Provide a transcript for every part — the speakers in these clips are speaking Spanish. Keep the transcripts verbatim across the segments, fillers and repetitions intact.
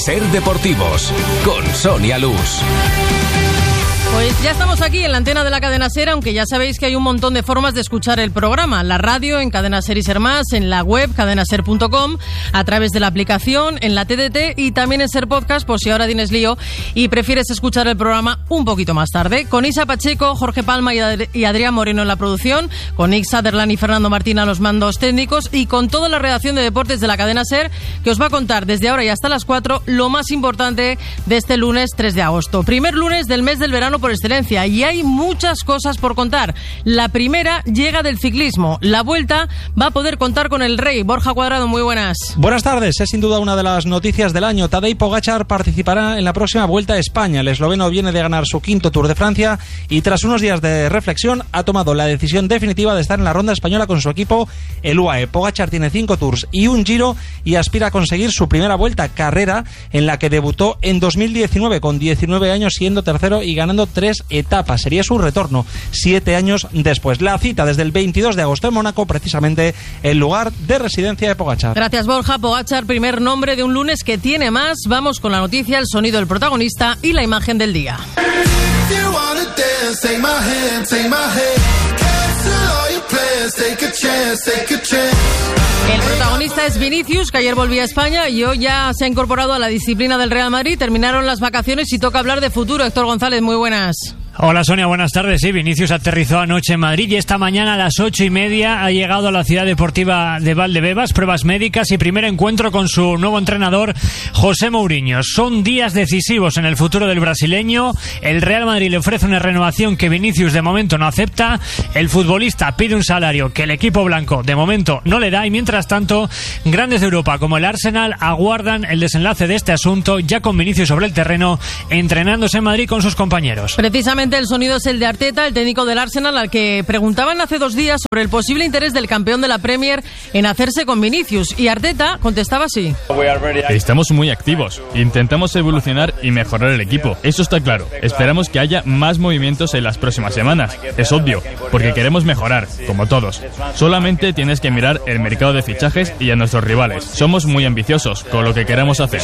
Ser Deportivos, con Sonia Luz. Pues ya estamos aquí en la antena de la Cadena Ser, aunque ya sabéis que hay un montón de formas de escuchar el programa. La radio, en Cadena Ser y Ser Más, en la web cadena ser punto com, a través de la aplicación, en la T D T y también en Ser Podcast, por si ahora tienes lío y prefieres escuchar el programa un poquito más tarde. Con Isa Pacheco, Jorge Palma y, Adri- y Adrián Moreno en la producción, con Ix Aderlan y Fernando Martín a los mandos técnicos y con toda la redacción de deportes de la Cadena Ser, que os va a contar desde ahora y hasta las cuatro lo más importante de este lunes tres de agosto. Primer lunes del mes del verano por excelencia, y hay muchas cosas por contar. La primera llega del ciclismo. La Vuelta va a poder contar con el Rey. Borja Cuadrado, muy buenas. Buenas tardes. Es sin duda una de las noticias del año. Tadej Pogačar participará en la próxima Vuelta a España. El esloveno viene de ganar su quinto Tour de Francia y tras unos días de reflexión ha tomado la decisión definitiva de estar en la ronda española con su equipo, el U A E. Pogačar tiene cinco Tours y un Giro y aspira a conseguir su primera Vuelta, carrera en la que debutó en dos mil diecinueve con diecinueve años, siendo tercero y ganando tres etapas. Sería su retorno siete años después. La cita desde el veintidós de agosto en Mónaco, precisamente el lugar de residencia de Pogačar. Gracias, Borja. Pogačar, primer nombre de un lunes que tiene más. Vamos con la noticia, el sonido del protagonista y la imagen del día. El protagonista es Vinicius, que ayer volvía a España y hoy ya se ha incorporado a la disciplina del Real Madrid. Terminaron las vacaciones y toca hablar de futuro. Héctor González, muy buenas. Hola Sonia, buenas tardes. Sí, Vinicius aterrizó anoche en Madrid y esta mañana a las ocho y media ha llegado a la ciudad deportiva de Valdebebas, pruebas médicas y primer encuentro con su nuevo entrenador, José Mourinho. Son días decisivos en el futuro del brasileño. El Real Madrid le ofrece una renovación que Vinicius de momento no acepta. El futbolista pide un salario que el equipo blanco de momento no le da y mientras tanto, grandes de Europa como el Arsenal aguardan el desenlace de este asunto, ya con Vinicius sobre el terreno, entrenándose en Madrid con sus compañeros. Precisamente el sonido es el de Arteta, el técnico del Arsenal, al que preguntaban hace dos días sobre el posible interés del campeón de la Premier en hacerse con Vinicius, y Arteta contestaba así. Estamos muy activos, intentamos evolucionar y mejorar el equipo, eso está claro. Esperamos que haya más movimientos en las próximas semanas, es obvio, porque queremos mejorar, como todos. Solamente tienes que mirar el mercado de fichajes y a nuestros rivales. Somos muy ambiciosos con lo que queremos hacer.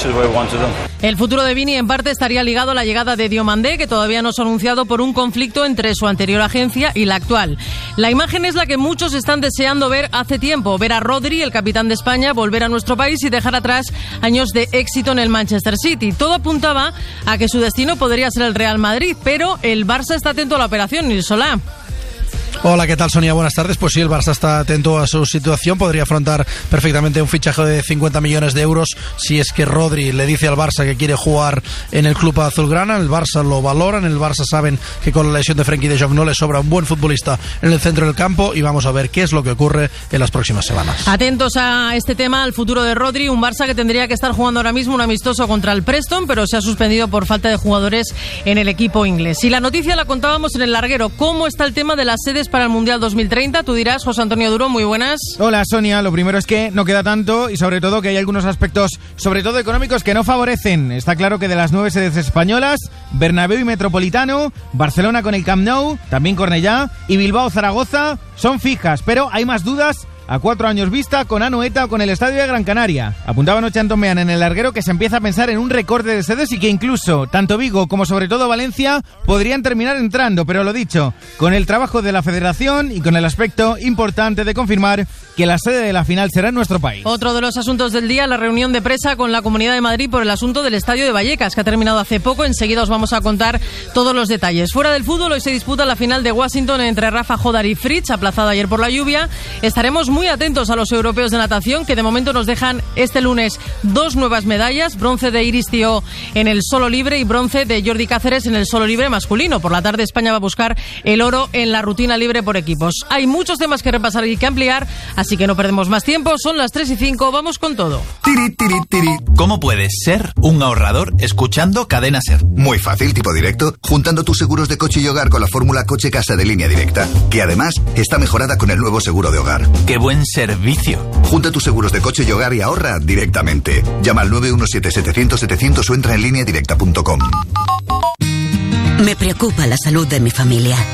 El futuro de Vini en parte estaría ligado a la llegada de Diomandé, que todavía no se ha anunciado por un conflicto entre su anterior agencia y la actual. La imagen es la que muchos están deseando ver hace tiempo, ver a Rodri, el capitán de España, volver a nuestro país y dejar atrás años de éxito en el Manchester City. Todo apuntaba a que su destino podría ser el Real Madrid, pero el Barça está atento a la operación, Nil Solá. Hola, ¿qué tal, Sonia? Buenas tardes. Pues sí, el Barça está atento a su situación. Podría afrontar perfectamente un fichaje de cincuenta millones de euros si es que Rodri le dice al Barça que quiere jugar en el club azulgrana. El Barça lo valoran. El Barça saben que con la lesión de Frenkie de Jong no le sobra un buen futbolista en el centro del campo y vamos a ver qué es lo que ocurre en las próximas semanas. Atentos a este tema, al futuro de Rodri. Un Barça que tendría que estar jugando ahora mismo un amistoso contra el Preston, pero se ha suspendido por falta de jugadores en el equipo inglés. Y la noticia la contábamos en el larguero. ¿Cómo está el tema de las sedes para el Mundial dos mil treinta? Tú dirás, José Antonio Duro, muy buenas. Hola, Sonia. Lo primero es que no queda tanto y sobre todo que hay algunos aspectos, sobre todo económicos, que no favorecen. Está claro que de las nueve sedes españolas, Bernabéu y Metropolitano, Barcelona con el Camp Nou, también Cornellá y Bilbao-Zaragoza son fijas, pero hay más dudas a cuatro años vista con Anoeta o con el Estadio de Gran Canaria. Apuntaba anoche Antón Meán en el larguero que se empieza a pensar en un recorte de sedes y que incluso tanto Vigo como sobre todo Valencia podrían terminar entrando, pero lo dicho, con el trabajo de la Federación y con el aspecto importante de confirmar que la sede de la final será en nuestro país. Otro de los asuntos del día, la reunión de presa con la Comunidad de Madrid por el asunto del Estadio de Vallecas, que ha terminado hace poco. Enseguida os vamos a contar todos los detalles. Fuera del fútbol, hoy se disputa la final de Washington entre Rafa Jodar y Fritz, aplazada ayer por la lluvia. Estaremos muy atentos a los europeos de natación, que de momento nos dejan este lunes dos nuevas medallas, bronce de Iris Thiaw en el solo libre y bronce de Jordi Cáceres en el solo libre masculino. Por la tarde España va a buscar el oro en la rutina libre por equipos. Hay muchos temas que repasar y que ampliar, así que no perdemos más tiempo. Son las tres y cinco, vamos con todo. Tiri, tiri, tiri. ¿Cómo puedes ser un ahorrador escuchando Cadena Ser? Muy fácil, tipo directo, juntando tus seguros de coche y hogar con la fórmula Coche Casa de Línea Directa, que además está mejorada con el nuevo seguro de hogar. ¡Qué buen servicio! Junta tus seguros de coche y hogar y ahorra directamente. Llama al nueve uno siete setecientos setecientos o entra en línea directa punto com. Me preocupa la salud de mi familia.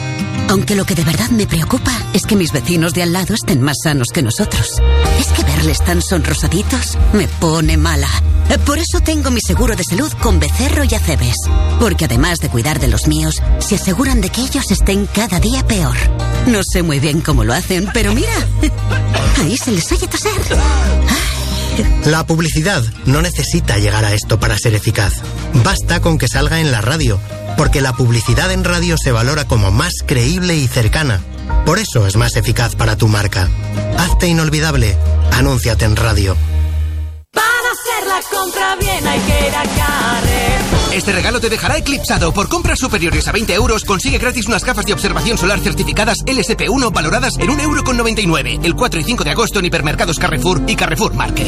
Aunque lo que de verdad me preocupa es que mis vecinos de al lado estén más sanos que nosotros. Es que verles tan sonrosaditos me pone mala. Por eso tengo mi seguro de salud con Becerro y Acebes. Porque además de cuidar de los míos, se aseguran de que ellos estén cada día peor. No sé muy bien cómo lo hacen, pero mira, ahí se les oye toser. La publicidad no necesita llegar a esto para ser eficaz. Basta con que salga en la radio, porque la publicidad en radio se valora como más creíble y cercana. Por eso es más eficaz para tu marca. Hazte inolvidable. Anúnciate en radio. Para hacer la compra bien hay que ir a Carrefour. Este regalo te dejará eclipsado. Por compras superiores a veinte euros consigue gratis unas gafas de observación solar certificadas L S P uno valoradas en un euro con noventa y nueve. El cuatro y cinco de agosto en hipermercados Carrefour y Carrefour Market.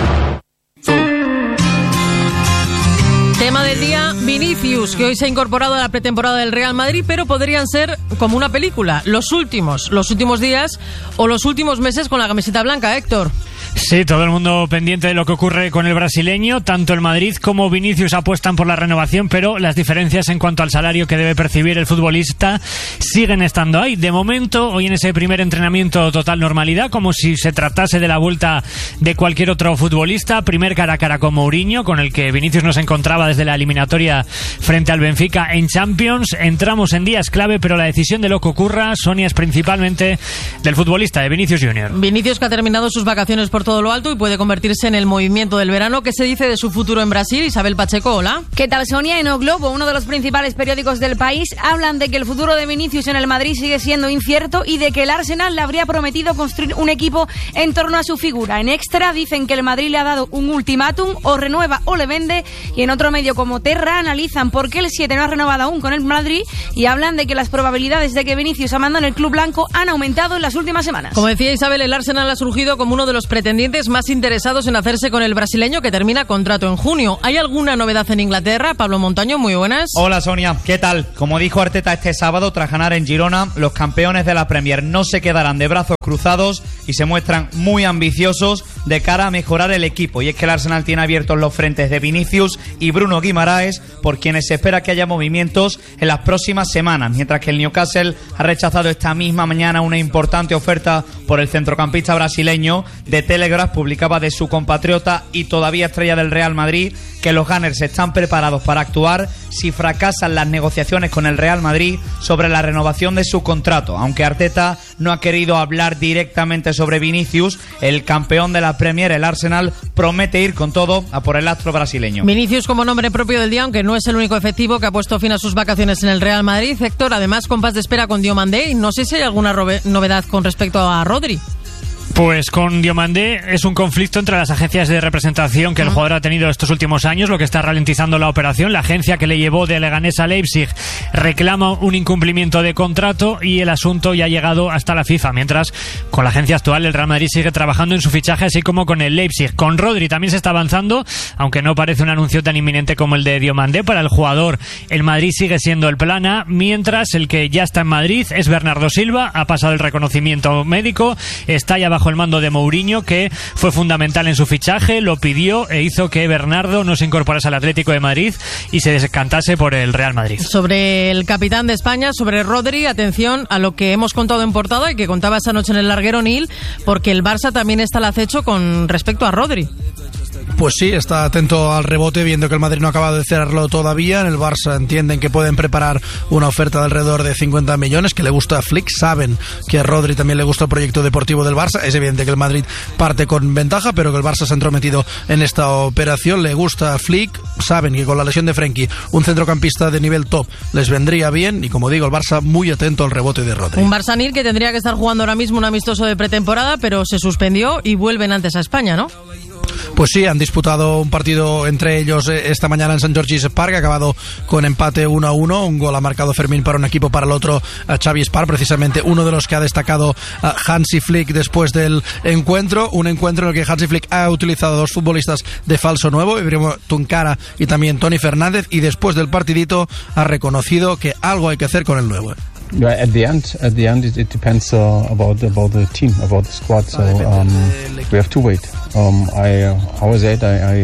Tema del día, Vinicius, que hoy se ha incorporado a la pretemporada del Real Madrid, pero podrían ser como una película, los últimos, los últimos días o los últimos meses con la camiseta blanca, Héctor. Sí, todo el mundo pendiente de lo que ocurre con el brasileño. Tanto el Madrid como Vinicius apuestan por la renovación, pero las diferencias en cuanto al salario que debe percibir el futbolista siguen estando ahí. De momento, hoy en ese primer entrenamiento, total normalidad, como si se tratase de la vuelta de cualquier otro futbolista. Primer cara a cara con Mourinho, con el que Vinicius no se encontraba desde la eliminatoria frente al Benfica en Champions. Entramos en días clave, pero la decisión de lo que ocurra, Sonia, es principalmente del futbolista, de Vinicius Junior Vinicius, que ha terminado sus vacaciones por todo lo alto y puede convertirse en el movimiento del verano. ¿Qué se dice de su futuro en Brasil? Isabel Pacheco, hola. ¿Qué tal, Sonia? En O Globo, uno de los principales periódicos del país, hablan de que el futuro de Vinicius en el Madrid sigue siendo incierto y de que el Arsenal le habría prometido construir un equipo en torno a su figura. En Extra dicen que el Madrid le ha dado un ultimátum: o renueva o le vende, y en otro medio como Terra analizan por qué el siete no ha renovado aún con el Madrid y hablan de que las probabilidades de que Vinicius abandone el club blanco han aumentado en las últimas semanas. Como decía Isabel, el Arsenal ha surgido como uno de los pretendientes más interesados en hacerse con el brasileño, que termina contrato en junio. ¿Hay alguna novedad en Inglaterra? Pablo Montaño, muy buenas. Hola, Sonia, ¿qué tal? Como dijo Arteta este sábado tras ganar en Girona, los campeones de la Premier no se quedarán de brazos cruzados y se muestran muy ambiciosos de cara a mejorar el equipo. Y es que el Arsenal tiene abiertos los frentes de Vinicius y Bruno Guimaraes, por quienes se espera que haya movimientos en las próximas semanas, mientras que el Newcastle ha rechazado esta misma mañana una importante oferta por el centrocampista brasileño. De Telegraph publicaba de su compatriota y todavía estrella del Real Madrid que los Gunners están preparados para actuar si fracasan las negociaciones con el Real Madrid sobre la renovación de su contrato. Aunque Arteta no ha querido hablar directamente sobre Vinicius, el campeón de la Premier, el Arsenal, promete ir con todo a por el astro brasileño. Vinicius como nombre propio del día, aunque no es el único efectivo que ha puesto fin a sus vacaciones en el Real Madrid. Héctor, además, compás de espera con Diomandé. No sé si hay alguna novedad con respecto a Rodri. Pues con Diomandé es un conflicto entre las agencias de representación que el jugador ha tenido estos últimos años, lo que está ralentizando la operación. La agencia que le llevó de Leganés a Leipzig reclama un incumplimiento de contrato y el asunto ya ha llegado hasta la FIFA, mientras con la agencia actual el Real Madrid sigue trabajando en su fichaje, así como con el Leipzig. Con Rodri también se está avanzando, aunque no parece un anuncio tan inminente como el de Diomandé. Para el jugador, el Madrid sigue siendo el plan A, mientras el que ya está en Madrid es Bernardo Silva. Ha pasado el reconocimiento médico, está ya bajo el mando de Mourinho, que fue fundamental en su fichaje, lo pidió e hizo que Bernardo no se incorporase al Atlético de Madrid y se descantase por el Real Madrid. Sobre el capitán de España, sobre Rodri, atención a lo que hemos contado en portada y que contaba esta noche en el larguero Nil, porque el Barça también está al acecho con respecto a Rodri. Pues sí, está atento al rebote, viendo que el Madrid no ha acabado de cerrarlo todavía. En el Barça entienden que pueden preparar una oferta de alrededor de cincuenta millones, que le gusta a Flick. Saben que a Rodri también le gusta el proyecto deportivo del Barça. Es evidente que el Madrid parte con ventaja, pero que el Barça se ha entrometido en esta operación. Le gusta a Flick. Saben que con la lesión de Frenkie, un centrocampista de nivel top les vendría bien. Y como digo, el Barça muy atento al rebote de Rodri. Un Barça Nil que tendría que estar jugando ahora mismo un amistoso de pretemporada, pero se suspendió y vuelven antes a España, ¿no? Pues sí, han disputado un partido entre ellos esta mañana en Saint George's Park, ha acabado con empate uno a uno, un gol ha marcado Fermín para un equipo, para el otro a Xavi Spar, precisamente uno de los que ha destacado a Hansi Flick después del encuentro, un encuentro en el que Hansi Flick ha utilizado dos futbolistas de falso nuevo, Ibrahimovic Tunkara y también Tony Fernández, y después del partidito ha reconocido que algo hay que hacer con el nuevo. At the end, at the end, it, it depends uh, about about the team, about the squad. So um, we have to wait. Um, I, uh, how is it? I, I have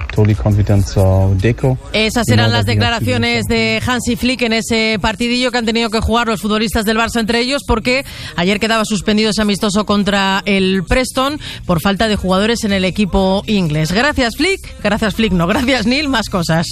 totally confident of Deco. Esas eran las declaraciones de Hansi Flick en ese partidillo que han tenido que jugar los futbolistas del Barça entre ellos, porque ayer quedaba suspendido ese amistoso contra el Preston por falta de jugadores en el equipo inglés. Gracias Flick, gracias Flick, no, gracias Neil, más cosas.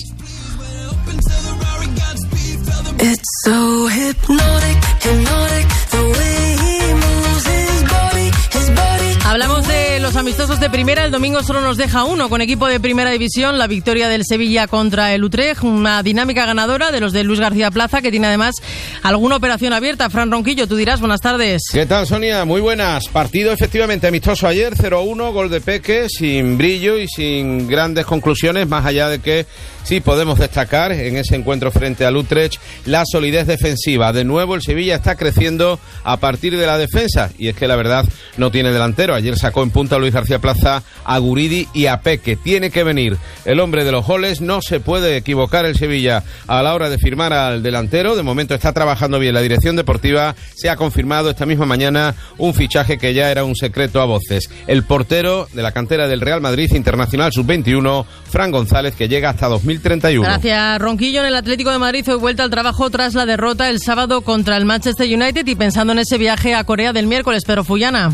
It's so hypnotic, hypnotic, the way he moves his body, his body. Hablamos de los amistosos de primera. El domingo solo nos deja uno con equipo de primera división, la victoria del Sevilla contra el Utrecht, una dinámica ganadora de los de Luis García Plaza, que tiene además alguna operación abierta. Fran Ronquillo, tú dirás, buenas tardes. ¿Qué tal, Sonia? Muy buenas. Partido efectivamente amistoso ayer, cero a uno, gol de Peque, sin brillo y sin grandes conclusiones, más allá de que sí podemos destacar en ese encuentro frente al Utrecht la solidez defensiva. De nuevo el Sevilla está creciendo a partir de la defensa, y es que la verdad no tiene delantero. Ayer sacó en punta a Luis García Plaza, a Guridi y a Peque. Tiene que venir el hombre de los goles, no se puede equivocar el Sevilla a la hora de firmar al delantero. De momento está trabajando bien la dirección deportiva. Se ha confirmado esta misma mañana un fichaje que ya era un secreto a voces. El portero de la cantera del Real Madrid, internacional sub veintiuno, Fran González, que llega hasta dos mil treinta y uno. Gracias, Ronquillo. En el Atlético de Madrid hoy vuelta al trabajo tras la derrota el sábado contra el Manchester United y pensando en ese viaje a Corea del miércoles. Pero Fullana.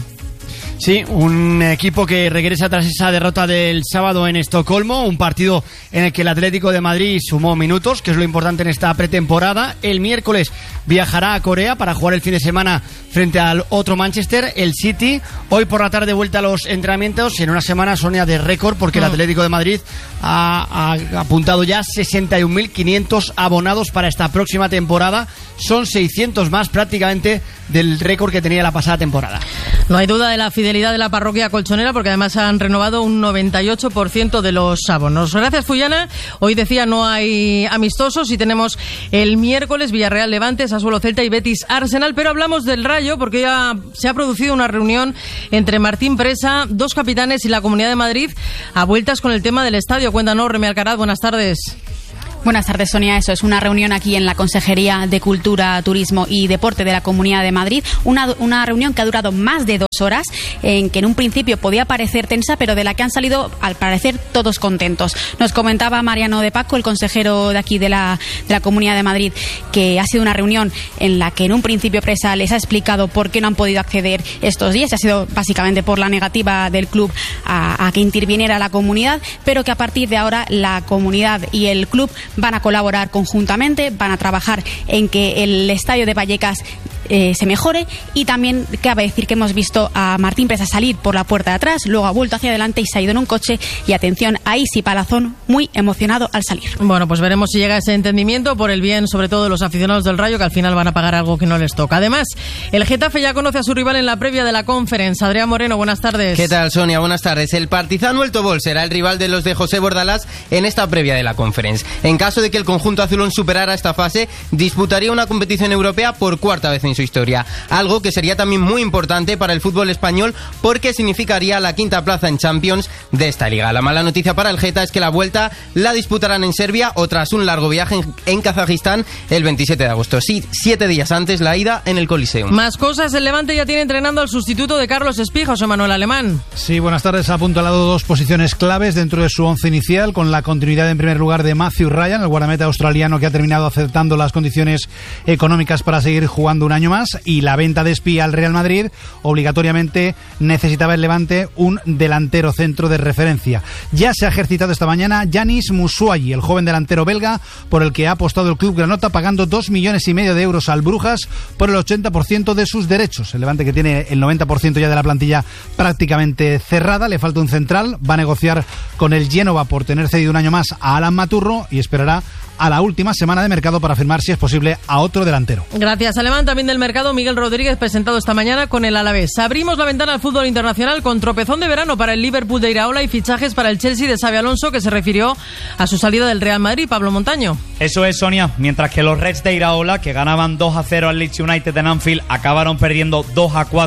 Sí, un equipo que regresa tras esa derrota del sábado en Estocolmo, un partido en el que el Atlético de Madrid sumó minutos, que es lo importante en esta pretemporada. El miércoles viajará a Corea para jugar el fin de semana frente al otro Manchester, el City. Hoy por la tarde vuelta a los entrenamientos en una semana, Sonia, de récord, porque el Atlético de Madrid ha, ha apuntado ya sesenta y un mil quinientos abonados para esta próxima temporada. Son seiscientos más prácticamente del récord que tenía la pasada temporada. No hay duda de la fidelidad de la parroquia colchonera, porque además han renovado un noventa y ocho por ciento de los abonos. Gracias, Fullana. Hoy decía no hay amistosos y tenemos el miércoles Villarreal Levante, Sassuolo Celta y Betis Arsenal, pero hablamos del Rayo porque ya se ha producido una reunión entre Martín Presa, dos capitanes y la Comunidad de Madrid a vueltas con el tema del estadio. Cuéntanos, Remi Alcaraz, buenas tardes. Buenas tardes, Sonia. Eso es una reunión aquí en la Consejería de Cultura, Turismo y Deporte de la Comunidad de Madrid. Una, una reunión que ha durado más de dos horas, en que en un principio podía parecer tensa, pero de la que han salido, al parecer, todos contentos. Nos comentaba Mariano de Paco, el consejero de aquí de la, de la Comunidad de Madrid, que ha sido una reunión en la que en un principio Presa les ha explicado por qué no han podido acceder estos días. Ha sido básicamente por la negativa del club a, a que interviniera la comunidad, pero que a partir de ahora la comunidad y el club van a colaborar conjuntamente, van a trabajar en que el estadio de Vallecas eh, se mejore, y también cabe decir que hemos visto a Martín Presa salir por la puerta de atrás, luego ha vuelto hacia adelante y se ha ido en un coche, y atención a Isi Palazón, muy emocionado al salir. Bueno, pues veremos si llega ese entendimiento por el bien sobre todo de los aficionados del Rayo, que al final van a pagar algo que no les toca. Además, el Getafe ya conoce a su rival en la previa de la Conference. Adrián Moreno, buenas tardes. ¿Qué tal, Sonia? Buenas tardes. El Partizan Vuelto Bol será el rival de los de José Bordalás en esta previa de la Conference. En caso de que el conjunto azulón superara esta fase, disputaría una competición europea por cuarta vez en su historia, algo que sería también muy importante para el fútbol español porque significaría la quinta plaza en Champions de esta liga. La mala noticia para el Geta es que la vuelta la disputarán en Serbia o tras un largo viaje en, en Kazajistán el veintisiete de agosto. Sí, siete días antes la ida en el Coliseum. Más cosas, el Levante ya tiene entrenando al sustituto de Carlos Espí, José Manuel Alemán. Sí, buenas tardes. Ha apuntalado dos posiciones claves dentro de su once inicial, con la continuidad en primer lugar de Matthew Ryan, el guardameta australiano que ha terminado aceptando las condiciones económicas para seguir jugando un año más, y la venta de Espí al Real Madrid. Obligatoriamente necesitaba el Levante un delantero centro de referencia. Ya se ha ejercitado esta mañana Yanis Musuayi, el joven delantero belga, por el que ha apostado el club granota, pagando dos millones y medio de euros al Brujas por el ochenta por ciento de sus derechos. El Levante, que tiene el noventa por ciento ya de la plantilla prácticamente cerrada, le falta un central, va a negociar con el Génova por tener cedido un año más a Alan Maturro y esperará a la última semana de mercado para firmar, si es posible, a otro delantero. Gracias, Alemán. También del mercado, Miguel Rodríguez, presentado esta mañana con el Alavés. Abrimos la ventana al fútbol internacional con tropezón de verano para el Liverpool de Iraola y fichajes para el Chelsea de Xabi Alonso, que se refirió a su salida del Real Madrid. Pablo Montaño. Eso es, Sonia. Mientras que los Reds de Iraola, que ganaban dos a cero al Leeds United en Anfield, acabaron perdiendo dos a cuatro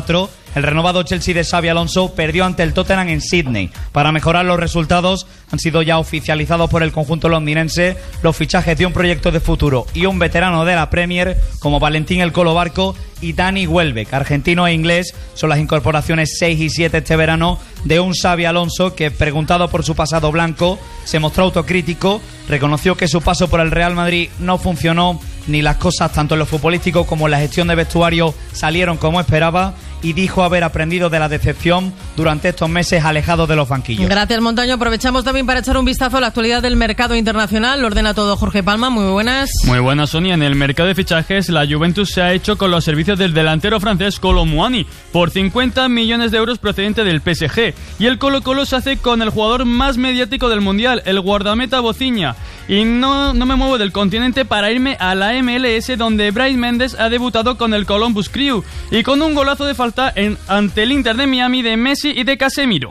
El renovado Chelsea de Xabi Alonso perdió ante el Tottenham en Sydney. Para mejorar los resultados han sido ya oficializados por el conjunto londinense los fichajes de un proyecto de futuro y un veterano de la Premier como Valentín El Colo Barco y Dani Welbeck. Argentino e inglés son las incorporaciones seis y siete este verano de un Xabi Alonso que, preguntado por su pasado blanco, se mostró autocrítico, reconoció que su paso por el Real Madrid no funcionó, ni las cosas tanto en lo futbolístico como en la gestión de vestuario salieron como esperaba, y dijo haber aprendido de la decepción durante estos meses alejado de los banquillos. Gracias, Montaño. Aprovechamos también para echar un vistazo a la actualidad del mercado internacional. Lo ordena todo Jorge Palma. Muy buenas. Muy buenas, Sonia. En el mercado de fichajes, la Juventus se ha hecho con los servicios del delantero francés Kolo Muani por cincuenta millones de euros procedente del P S G. Y el Colo Colo se hace con el jugador más mediático del Mundial, el guardameta Bocinha. Y no, no me muevo del continente para irme a la M L S, donde Brais Méndez ha debutado con el Columbus Crew y con un golazo de falta en, ante el Inter de Miami de Messi y de Casemiro.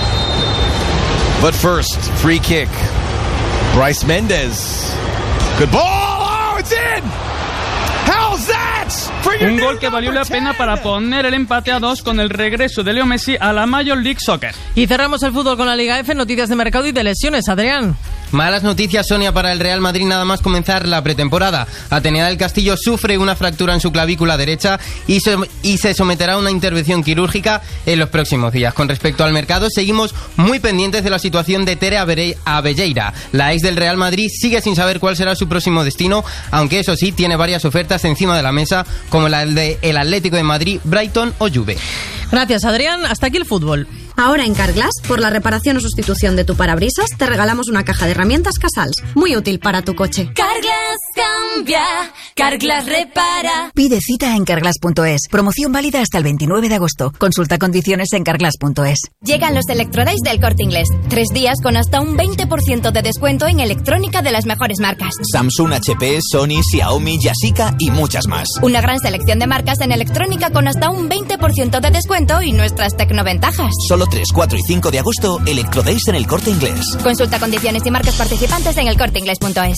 But first, free kick. Brais Méndez. Good ball. Oh, it's in. How's that? Un gol que valió la pena para poner el empate a dos con el regreso de Leo Messi a la Major League Soccer. Y cerramos el fútbol con la Liga F, noticias de mercado y de lesiones. Adrián. Malas noticias, Sonia, para el Real Madrid nada más comenzar la pretemporada. Atenea del Castillo sufre una fractura en su clavícula derecha y se, y se someterá a una intervención quirúrgica en los próximos días. Con respecto al mercado, seguimos muy pendientes de la situación de Tere Abelleira. La ex del Real Madrid sigue sin saber cuál será su próximo destino, aunque eso sí, tiene varias ofertas encima de la mesa, como la del de Atlético de Madrid, Brighton o Juve. Gracias, Adrián. Hasta aquí el fútbol. Ahora en Carglass, por la reparación o sustitución de tu parabrisas, te regalamos una caja de herramientas Casals, muy útil para tu coche. Carglass cambia, Carglass repara. Pide cita en carglass punto es. Promoción válida hasta el veintinueve de agosto. Consulta condiciones en carglass punto es. Llegan los Electrodays del Corte Inglés. Tres días con hasta un veinte por ciento de descuento en electrónica de las mejores marcas. Samsung, H P, Sony, Xiaomi, Yashica y muchas más. Una gran selección de marcas en electrónica con hasta un veinte por ciento de descuento y nuestras tecnoventajas. Solo tres, cuatro y cinco de agosto, Electrodays en el Corte Inglés. Consulta condiciones y marcas participantes en el corte inglés punto es.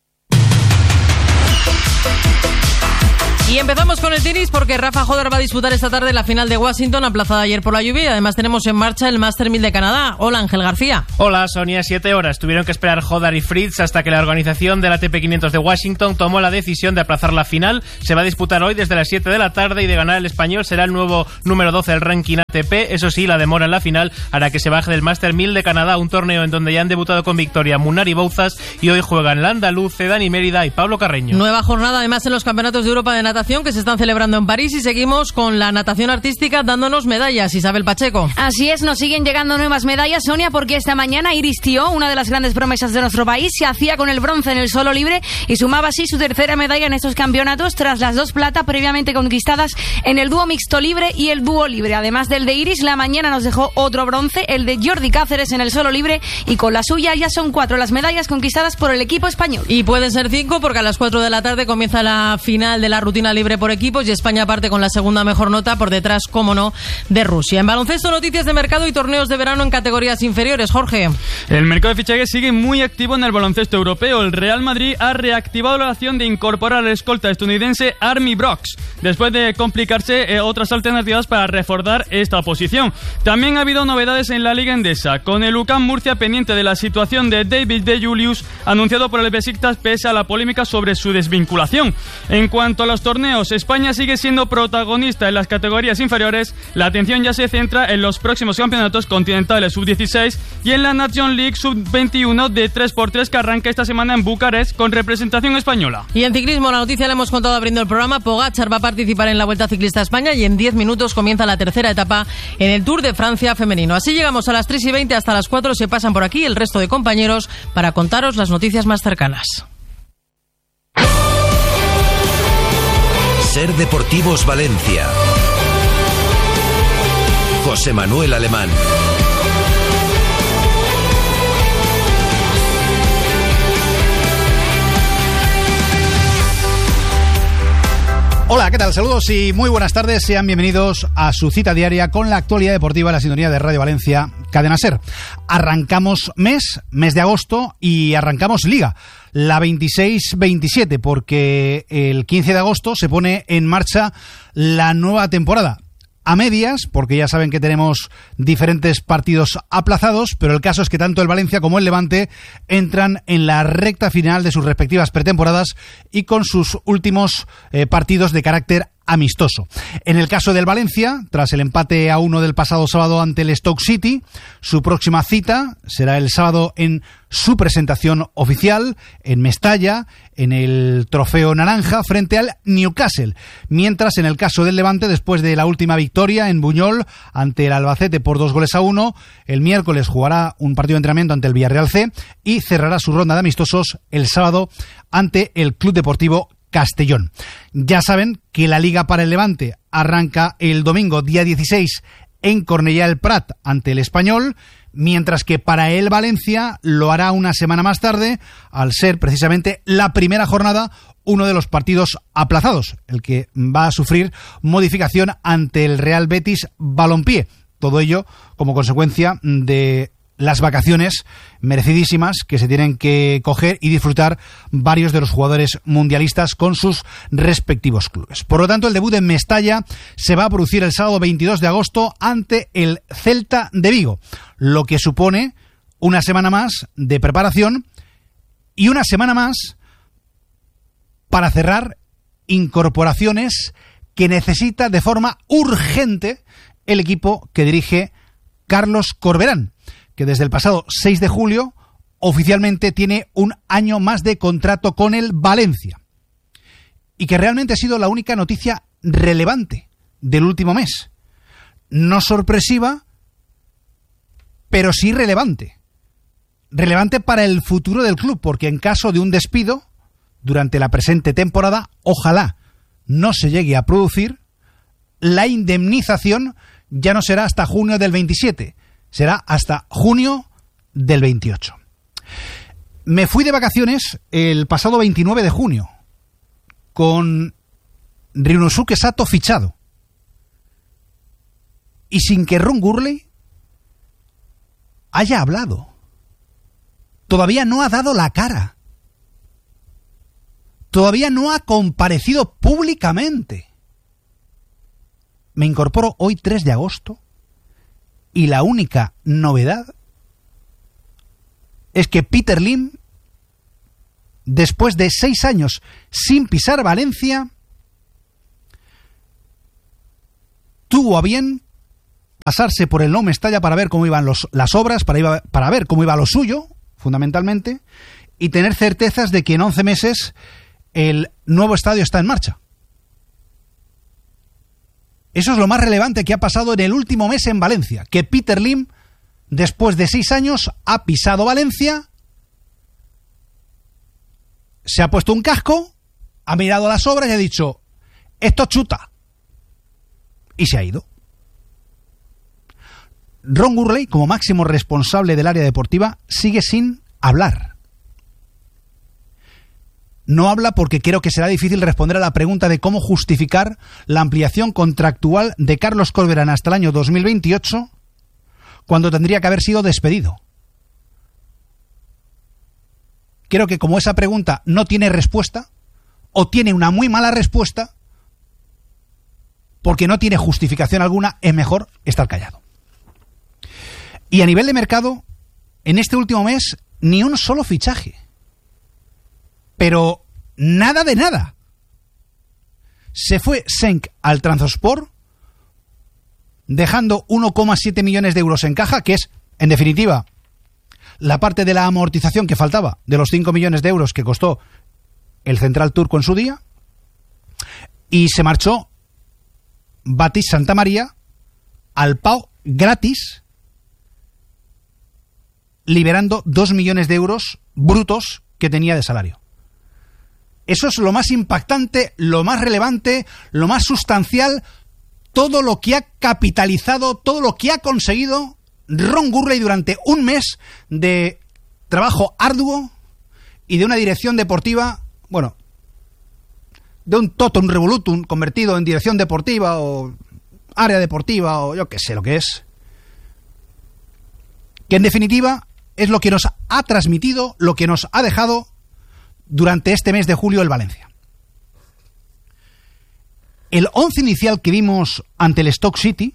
Y empezamos con el tenis porque Rafa Hodder va a disputar esta tarde la final de Washington, aplazada ayer por la lluvia, y además tenemos en marcha el Master mil de Canadá. Hola, Ángel García. Hola, Sonia. Siete horas tuvieron que esperar Hodder y Fritz hasta que la organización del A T P quinientos de Washington tomó la decisión de aplazar la final. Se va a disputar hoy desde las siete de la tarde y de ganar el español será el nuevo número doce del ranking A T P. Eso sí, la demora en la final hará que se baje del Master mil de Canadá, un torneo en donde ya han debutado con victoria Munar y Bouzas, y hoy juegan la andaluz, Dani Mérida y Pablo Carreño. Nueva jornada además en los campeonatos de Europa de natación que se están celebrando en París, y seguimos con la natación artística dándonos medallas. Isabel Pacheco. Así es, nos siguen llegando nuevas medallas, Sonia, porque esta mañana Iris Tió, una de las grandes promesas de nuestro país, se hacía con el bronce en el solo libre y sumaba así su tercera medalla en estos campeonatos tras las dos plata previamente conquistadas en el dúo mixto libre y el dúo libre. Además del de Iris, la mañana nos dejó otro bronce, el de Jordi Cáceres en el solo libre, y con la suya ya son cuatro las medallas conquistadas por el equipo español. Y pueden ser cinco porque a las cuatro de la tarde comienza la final de la rutina libre por equipos y España parte con la segunda mejor nota, por detrás, como no, de Rusia. En baloncesto, noticias de mercado y torneos de verano en categorías inferiores. Jorge. El mercado de fichajes sigue muy activo en el baloncesto europeo. El Real Madrid ha reactivado la acción de incorporar al escolta estadounidense Army Brooks, después de complicarse eh, otras alternativas para reforzar esta posición. También ha habido novedades en la Liga Endesa, con el U C A M Murcia pendiente de la situación de David De Julius, anunciado por el Besiktas pese a la polémica sobre su desvinculación. En cuanto a los torneos, España sigue siendo protagonista en las categorías inferiores. La atención ya se centra en los próximos campeonatos continentales sub dieciséis y en la Nation League sub veintiuno de tres por tres que arranca esta semana en Bucarest con representación española. Y en ciclismo, la noticia la hemos contado abriendo el programa. Pogačar va a participar en la Vuelta Ciclista a España y en diez minutos comienza la tercera etapa en el Tour de Francia femenino. Así llegamos a las tres y veinte, hasta las cuatro se pasan por aquí el resto de compañeros para contaros las noticias más cercanas. Ser Deportivos Valencia. José Manuel Alemán. Hola, ¿qué tal? Saludos y muy buenas tardes. Sean bienvenidos a su cita diaria con la actualidad deportiva en la sintonía de Radio Valencia, Cadena Ser. Arrancamos mes, mes de agosto, y arrancamos Liga, la veintiséis veintisiete, porque el quince de agosto se pone en marcha la nueva temporada. a medias, porque ya saben que tenemos diferentes partidos aplazados, pero el caso es que tanto el Valencia como el Levante entran en la recta final de sus respectivas pretemporadas y con sus últimos eh, partidos de carácter amistoso. En el caso del Valencia, tras el empate a uno del pasado sábado ante el Stoke City, su próxima cita será el sábado en su presentación oficial en Mestalla, en el Trofeo Naranja, frente al Newcastle. Mientras, en el caso del Levante, después de la última victoria en Buñol ante el Albacete por dos goles a uno, el miércoles jugará un partido de entrenamiento ante el Villarreal C y cerrará su ronda de amistosos el sábado ante el Club Deportivo Castellón. Ya saben que la Liga para el Levante arranca el domingo día dieciséis en Cornellà del Prat ante el Español, mientras que para el Valencia lo hará una semana más tarde, al ser precisamente la primera jornada uno de los partidos aplazados, el que va a sufrir modificación ante el Real Betis Balompié. Todo ello como consecuencia de las vacaciones merecidísimas que se tienen que coger y disfrutar varios de los jugadores mundialistas con sus respectivos clubes. Por lo tanto, el debut en Mestalla se va a producir el sábado veintidós de agosto ante el Celta de Vigo, lo que supone una semana más de preparación y una semana más para cerrar incorporaciones que necesita de forma urgente el equipo que dirige Carlos Corberán, que desde el pasado seis de julio oficialmente tiene un año más de contrato con el Valencia, y que realmente ha sido la única noticia relevante del último mes. No sorpresiva, pero sí relevante. Relevante para el futuro del club, porque en caso de un despido durante la presente temporada, ojalá no se llegue a producir, la indemnización ya no será hasta junio del veintisiete, será hasta junio del veintiocho. Me fui de vacaciones el pasado veintinueve de junio con Ryunosuke Sato fichado y sin que Ron Gurley haya hablado. Todavía no ha dado la cara. Todavía no ha comparecido públicamente. Me incorporo hoy tres de agosto y la única novedad es que Peter Lim, después de seis años sin pisar Valencia, tuvo a bien pasarse por el Nou Mestalla para ver cómo iban los, las obras, para, iba, para ver cómo iba lo suyo, fundamentalmente, y tener certezas de que en once meses el nuevo estadio está en marcha. Eso es lo más relevante que ha pasado en el último mes en Valencia, que Peter Lim, después de seis años, ha pisado Valencia, se ha puesto un casco, ha mirado las obras y ha dicho, esto chuta, y se ha ido. Ron Gurley, como máximo responsable del área deportiva, sigue sin hablar. No habla porque creo que será difícil responder a la pregunta de cómo justificar la ampliación contractual de Carlos Corberán hasta el año dos mil veintiocho, cuando tendría que haber sido despedido. Creo que como esa pregunta no tiene respuesta, o tiene una muy mala respuesta, porque no tiene justificación alguna, es mejor estar callado. Y a nivel de mercado, en este último mes, ni un solo fichaje. Pero nada de nada. Se fue Senk al Trabzonspor, dejando uno coma siete millones de euros en caja, que es, en definitiva, la parte de la amortización que faltaba de los cinco millones de euros que costó el central turco en su día. Y se marchó Batis Santamaría al P A O gratis, liberando dos millones de euros brutos que tenía de salario. Eso es lo más impactante, lo más relevante, lo más sustancial, todo lo que ha capitalizado, todo lo que ha conseguido Ron Gurley durante un mes de trabajo arduo y de una dirección deportiva, bueno, de un totum revolutum convertido en dirección deportiva o área deportiva o yo qué sé lo que es, que en definitiva es lo que nos ha transmitido, lo que nos ha dejado durante este mes de julio el Valencia. el once inicial que vimos ante el Stoke City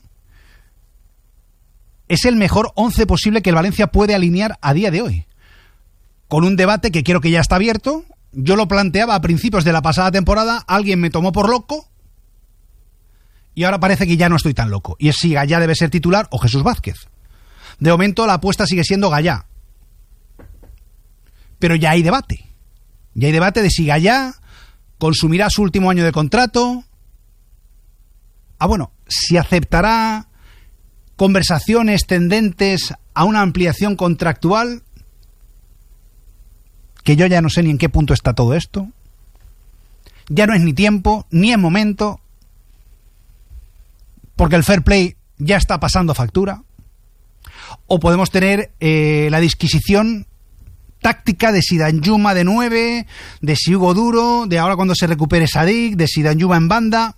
es el mejor once posible que el Valencia puede alinear a día de hoy. Con un debate que creo que ya está abierto. Yo lo planteaba a principios de la pasada temporada, alguien me tomó por loco y ahora parece que ya no estoy tan loco. Y es si Gallá debe ser titular o Jesús Vázquez. De momento la apuesta sigue siendo Gallá. Pero ya hay debate. Ya hay debate de si Gallá consumirá su último año de contrato. Ah, bueno, si aceptará conversaciones tendentes a una ampliación contractual, que yo ya no sé ni en qué punto está todo esto. Ya no es ni tiempo, ni es momento, porque el fair play ya está pasando factura. O podemos tener eh, la disquisición táctica de si Danjuma de nueve, de si Hugo Duro, de ahora cuando se recupere Sadik, de si Danjuma en banda.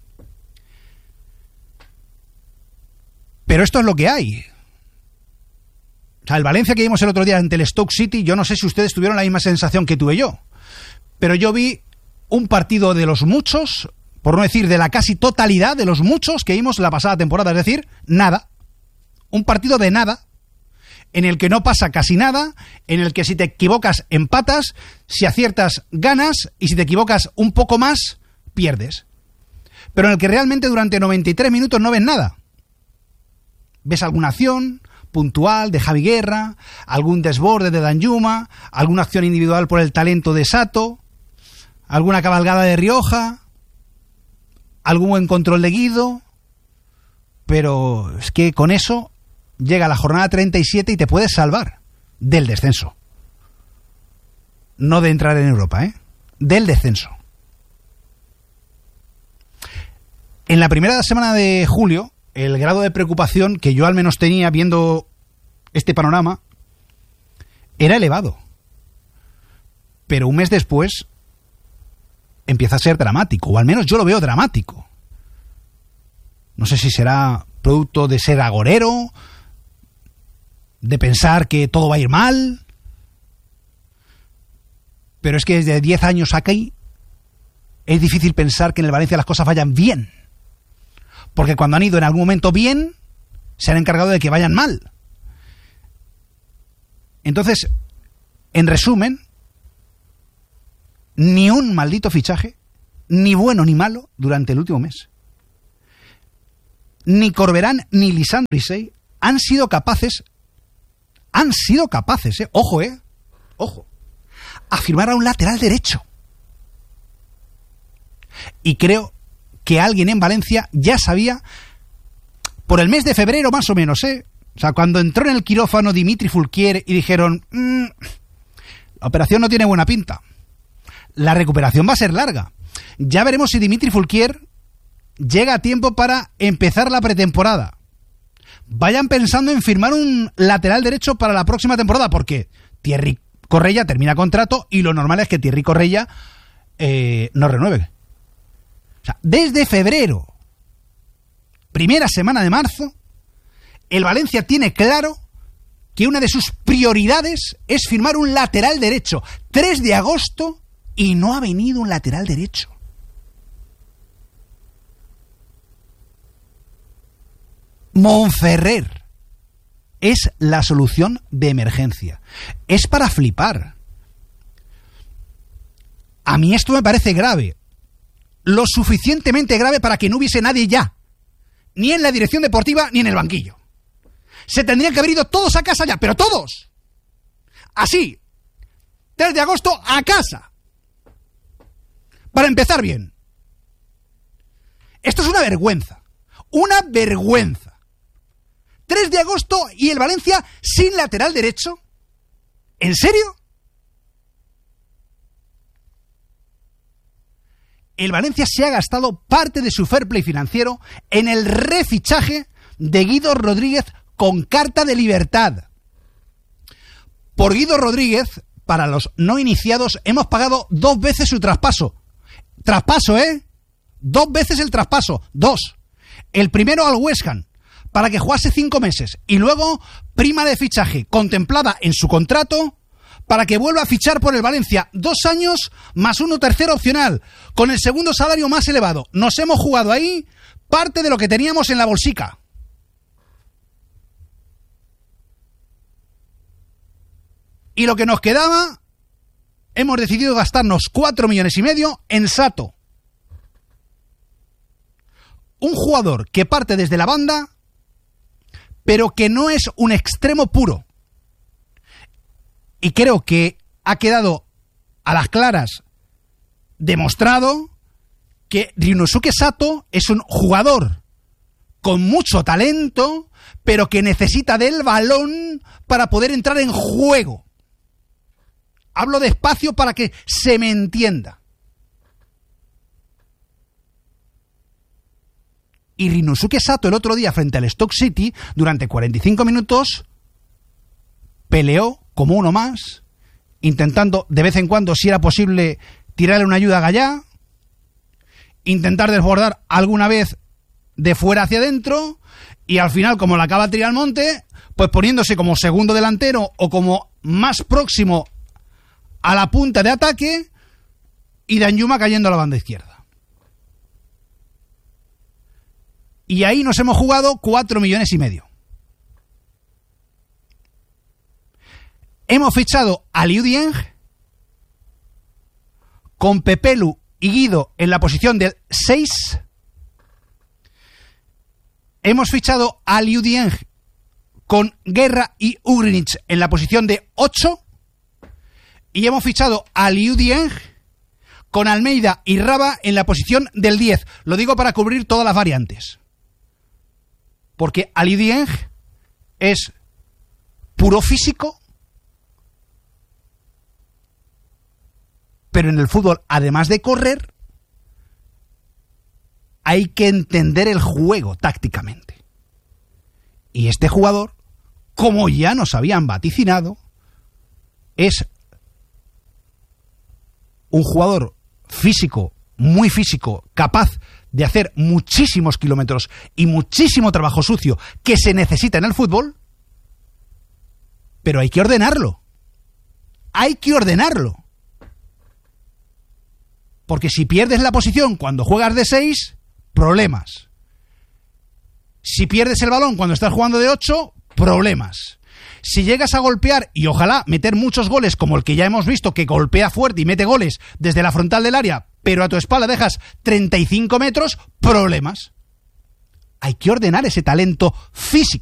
Pero esto es lo que hay. O sea, el Valencia que vimos el otro día ante el Stoke City, yo no sé si ustedes tuvieron la misma sensación que tuve yo, pero yo vi un partido de los muchos, por no decir de la casi totalidad de los muchos que vimos la pasada temporada, es decir, nada. Un partido de nada, en el que no pasa casi nada, en el que si te equivocas empatas, si aciertas ganas y si te equivocas un poco más, pierdes. Pero en el que realmente durante noventa y tres minutos no ves nada. Ves alguna acción puntual de Javi Guerra, algún desborde de Danjuma, alguna acción individual por el talento de Sato, alguna cabalgada de Rioja, algún buen control de Guido, pero es que con eso llega la jornada treinta y siete y te puedes salvar del descenso. No de entrar en Europa, ¿eh? Del descenso. En la primera semana de julio, el grado de preocupación que yo al menos tenía viendo este panorama era elevado. Pero un mes después empieza a ser dramático, o al menos yo lo veo dramático. No sé si será producto de ser agorero, de pensar que todo va a ir mal, pero es que desde diez años aquí es difícil pensar que en el Valencia las cosas vayan bien. Porque cuando han ido en algún momento bien, se han encargado de que vayan mal. Entonces, en resumen, ni un maldito fichaje, ni bueno ni malo, durante el último mes. Ni Corberán ni Lisandro Isey han sido capaces, han sido capaces, eh, ojo, eh, ojo, a firmar a un lateral derecho. Y creo que alguien en Valencia ya sabía, por el mes de febrero más o menos, ¿eh? O sea, cuando entró en el quirófano Dimitri Fulquier y dijeron, mmm, la operación no tiene buena pinta, la recuperación va a ser larga. Ya veremos si Dimitri Fulquier llega a tiempo para empezar la pretemporada. Vayan pensando en firmar un lateral derecho para la próxima temporada, porque Thierry Correia termina contrato y lo normal es que Thierry Correia eh, no renueve. O sea, desde febrero, primera semana de marzo, el Valencia tiene claro que una de sus prioridades es firmar un lateral derecho. tres de agosto y no ha venido un lateral derecho. Monferrer es la solución de emergencia. Es para flipar. A mí esto me parece grave. Lo suficientemente grave para que no hubiese nadie ya, ni en la dirección deportiva ni en el banquillo. Se tendrían que haber ido todos a casa ya, pero todos. Así, tres de agosto a casa, para empezar bien. Esto es una vergüenza, una vergüenza. tres de agosto y el Valencia sin lateral derecho. ¿En serio? El Valencia se ha gastado parte de su fair play financiero en el refichaje de Guido Rodríguez con carta de libertad. Por Guido Rodríguez, para los no iniciados, hemos pagado dos veces su traspaso. Traspaso, ¿eh? Dos veces el traspaso. Dos. El primero al West Ham, para que jugase cinco meses. Y luego, prima de fichaje contemplada en su contrato para que vuelva a fichar por el Valencia. Dos años más uno tercero opcional, con el segundo salario más elevado. Nos hemos jugado ahí parte de lo que teníamos en la bolsica. Y lo que nos quedaba, hemos decidido gastarnos cuatro millones y medio en Sato. Un jugador que parte desde la banda, pero que no es un extremo puro. Y creo que ha quedado a las claras demostrado que Ryunosuke Sato es un jugador con mucho talento, pero que necesita del balón para poder entrar en juego. Hablo despacio para que se me entienda. Y Ryunosuke Sato el otro día frente al Stoke City, durante cuarenta y cinco minutos, peleó como uno más, intentando de vez en cuando, si era posible, tirarle una ayuda a Gallá, intentar desbordar alguna vez de fuera hacia adentro, y al final, como la acaba de tirar al monte, pues poniéndose como segundo delantero o como más próximo a la punta de ataque, y Danjuma cayendo a la banda izquierda. Y ahí nos hemos jugado cuatro millones y medio. Hemos fichado a Liu Dieng con Pepelu y Guido en la posición del seis. Hemos fichado a Liu Dieng con Guerra y Ugrinic en la posición de ocho. Y hemos fichado a Liu Dieng con Almeida y Raba en la posición del diez. Lo digo para cubrir todas las variantes. Porque a Liu Dieng es puro físico, pero en el fútbol, además de correr, hay que entender el juego tácticamente. Y este jugador, como ya nos habían vaticinado, es un jugador físico, muy físico, capaz de hacer muchísimos kilómetros y muchísimo trabajo sucio que se necesita en el fútbol, pero hay que ordenarlo. Hay que ordenarlo. Porque si pierdes la posición cuando juegas de seis, problemas. Si pierdes el balón cuando estás jugando de ocho, problemas. Si llegas a golpear y ojalá meter muchos goles como el que ya hemos visto, que golpea fuerte y mete goles desde la frontal del área, pero a tu espalda dejas treinta y cinco metros, problemas. Hay que ordenar ese talento físico.